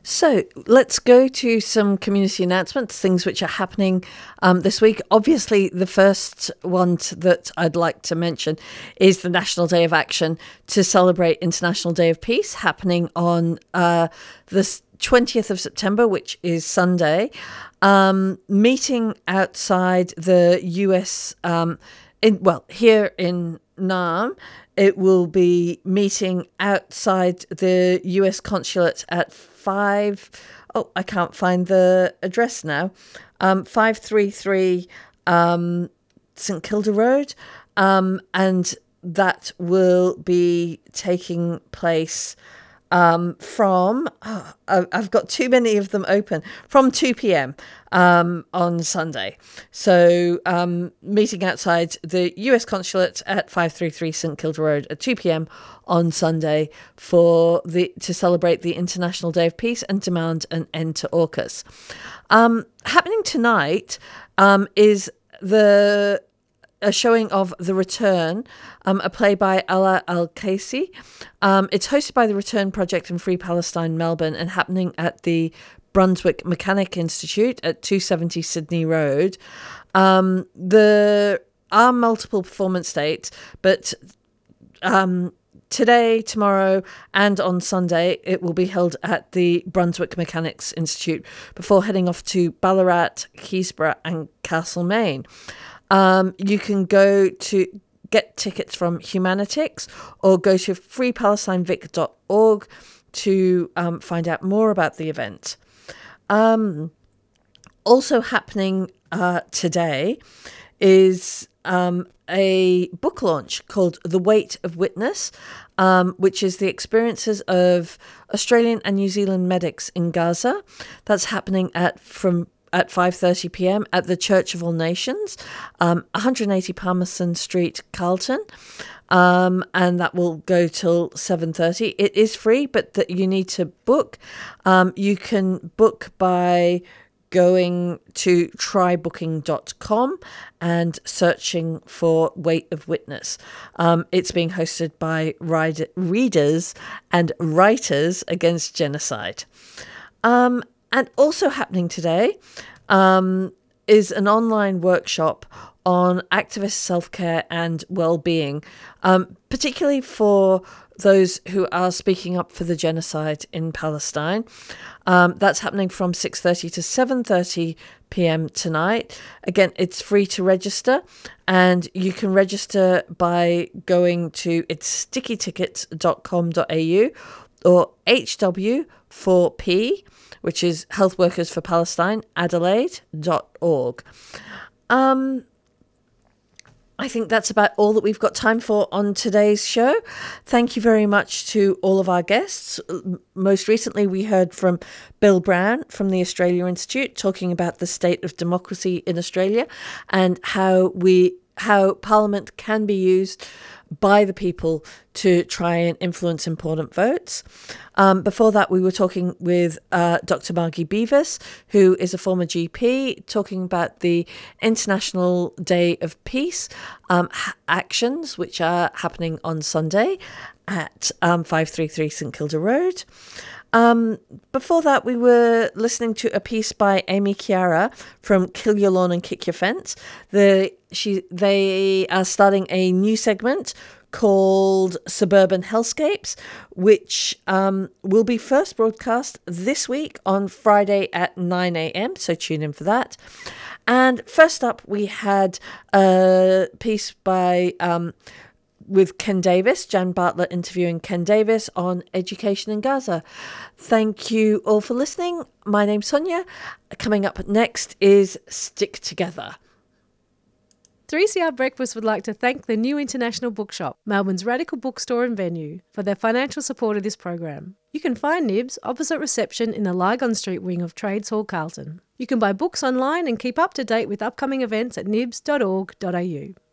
So let's go to some community announcements, things which are happening this week. Obviously, the first one that I'd like to mention is the National Day of Action to celebrate International Day of Peace, happening on the 20th of September, which is Sunday. Meeting outside the US, here in Naarm. It will be meeting outside the US consulate at 5. Oh, I can't find the address now. 533 St Kilda Road. And that will be taking place from, I've got too many of them open, from 2 p.m. On Sunday. So meeting outside the US consulate at 533 St Kilda Road at 2 p.m. on Sunday to celebrate the International Day of Peace and demand an end to AUKUS. Happening tonight is a showing of The Return, a play by Ala Al-Kaisi. It's hosted by the Return Project and Free Palestine Melbourne and happening at the Brunswick Mechanic Institute at 270 Sydney Road. There are multiple performance dates, but today, tomorrow, and on Sunday, it will be held at the Brunswick Mechanics Institute before heading off to Ballarat, Keysborough and Castlemaine. You can go to get tickets from Humanitix or go to freepalestinevic.org to find out more about the event. Also happening today is a book launch called The Weight of Witness, which is the experiences of Australian and New Zealand medics in Gaza. That's happening at 5:30 p.m. at the Church of All Nations, 180 Palmerston Street, Carlton, and that will go till 7:30. It is free, but you need to book. You can book by going to trybooking.com and searching for Weight of Witness. It's being hosted by Readers and Writers Against Genocide. And also happening today is an online workshop on activist self-care and well-being, particularly for those who are speaking up for the genocide in Palestine. That's happening from 6:30 to 7:30 p.m. tonight. Again, it's free to register, and you can register by going to stickytickets.com.au or HW4P, which is Health Workers for Palestine, Adelaide.org. I think that's about all that we've got time for on today's show. Thank you very much to all of our guests. Most recently, we heard from Bill Brown from the Australia Institute talking about the state of democracy in Australia and how Parliament can be used by the people to try and influence important votes. Before that, we were talking with Dr. Margie Beavis, who is a former GP, talking about the International Day of Peace actions, which are happening on Sunday at 533 St Kilda Road. Before that, we were listening to a piece by Amy Chiara from Kill Your Lawn and Kick Your Fence. They are starting a new segment called Suburban Hellscapes, which will be first broadcast this week on Friday at 9 a.m, so tune in for that. And first up, we had a piece with Ken Davis, Jan Bartlett interviewing Ken Davis on education in Gaza. Thank you all for listening. My name's Sonia. Coming up next is Stick Together. 3CR Breakfast would like to thank the New International Bookshop, Melbourne's radical bookstore and venue, for their financial support of this program. You can find Nibs opposite reception in the Lygon Street wing of Trades Hall, Carlton. You can buy books online and keep up to date with upcoming events at nibs.org.au.